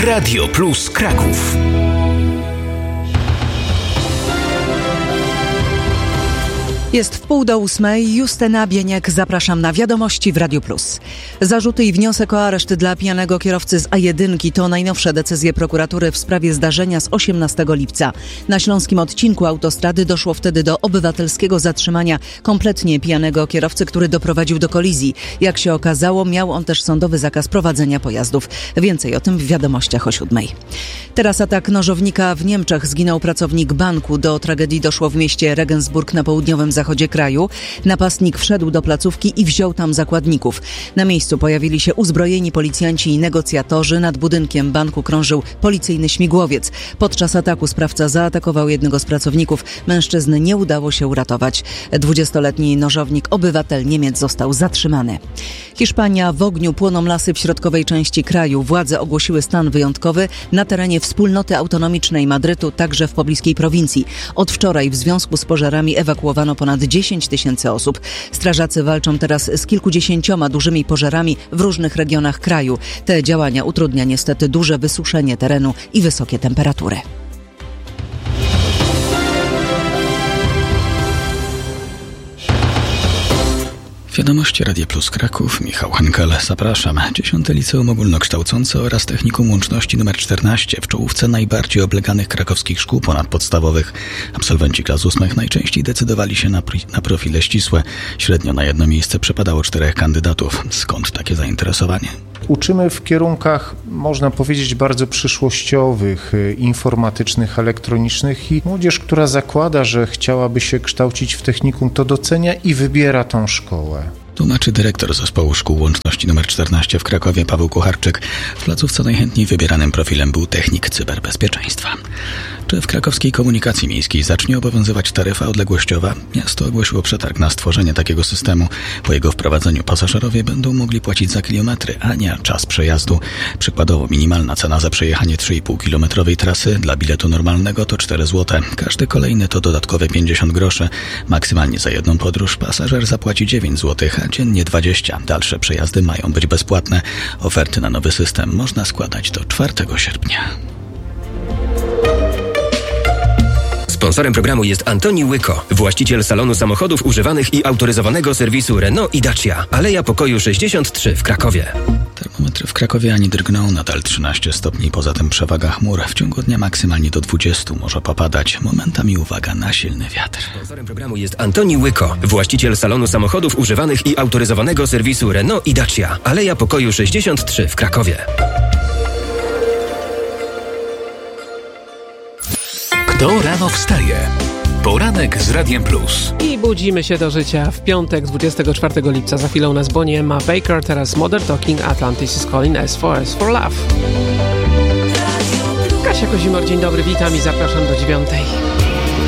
Radio Plus Kraków. Jest 7:30. Justyna Bieniek, zapraszam na wiadomości w Radiu Plus. Zarzuty i wniosek o areszt dla pijanego kierowcy z A1 to najnowsze decyzje prokuratury w sprawie zdarzenia z 18 lipca. Na śląskim odcinku autostrady doszło wtedy do obywatelskiego zatrzymania kompletnie pijanego kierowcy, który doprowadził do kolizji. Jak się okazało, miał on też sądowy zakaz prowadzenia pojazdów. Więcej o tym w wiadomościach o 7:00. Teraz atak nożownika w Niemczech. Zginął pracownik banku. Do tragedii doszło w mieście Regensburg na południowym zachodzie kraju. Napastnik wszedł do placówki i wziął tam zakładników. Na miejscu pojawili się uzbrojeni policjanci i negocjatorzy. Nad budynkiem banku krążył policyjny śmigłowiec. Podczas ataku sprawca zaatakował jednego z pracowników. Mężczyzny nie udało się uratować. 20-letni nożownik, obywatel Niemiec, został zatrzymany. Hiszpania. W ogniu płoną lasy w środkowej części kraju. Władze ogłosiły stan wyjątkowy na terenie Wspólnoty Autonomicznej Madrytu, także w pobliskiej prowincji. Od wczoraj w związku z pożarami ewakuowano ponad 10 000 osób. Strażacy walczą teraz z kilkudziesięcioma dużymi pożarami w różnych regionach kraju. Te działania utrudnia niestety duże wysuszenie terenu i wysokie temperatury. Wiadomości Radia Plus Kraków, Michał Henkel, zapraszam. 10. Liceum Ogólnokształcące oraz Technikum Łączności nr 14 w czołówce najbardziej obleganych krakowskich szkół ponadpodstawowych. Absolwenci klas 8 najczęściej decydowali się na profile ścisłe. Średnio na jedno miejsce przypadało 4 kandydatów. Skąd takie zainteresowanie? Uczymy w kierunkach, można powiedzieć, bardzo przyszłościowych, informatycznych, elektronicznych i młodzież, która zakłada, że chciałaby się kształcić w technikum, to docenia i wybiera tą szkołę. Tłumaczy dyrektor Zespołu Szkół Łączności nr 14 w Krakowie Paweł Kucharczyk. W placówce najchętniej wybieranym profilem był technik cyberbezpieczeństwa. Czy w krakowskiej komunikacji miejskiej zacznie obowiązywać taryfa odległościowa? Miasto ogłosiło przetarg na stworzenie takiego systemu. Po jego wprowadzeniu pasażerowie będą mogli płacić za kilometry, a nie czas przejazdu. Przykładowo minimalna cena za przejechanie 3,5-kilometrowej trasy dla biletu normalnego to 4 zł. Każdy kolejny to dodatkowe 50 groszy. Maksymalnie za jedną podróż pasażer zapłaci 9 zł, a dziennie 20. Dalsze przejazdy mają być bezpłatne. Oferty na nowy system można składać do 4 sierpnia. Sponsorem programu jest Antoni Łyko, właściciel salonu samochodów używanych i autoryzowanego serwisu Renault i Dacia. Aleja Pokoju 63 w Krakowie. Termometry w Krakowie ani drgną, nadal 13 stopni, poza tym przewaga chmur. W ciągu dnia maksymalnie do 20 może popadać. Momentami uwaga na silny wiatr. Sponsorem programu jest Antoni Łyko, właściciel salonu samochodów używanych i autoryzowanego serwisu Renault i Dacia. Aleja Pokoju 63 w Krakowie. Kto rano wstaje? Poranek z Radiem Plus. I budzimy się do życia w piątek 24 lipca. Za chwilę u nas Bonnie Emma Baker, teraz Modern Talking, Atlantis is Calling, As for Love. Kasia Kozimor, dzień dobry, witam i zapraszam do 9:00.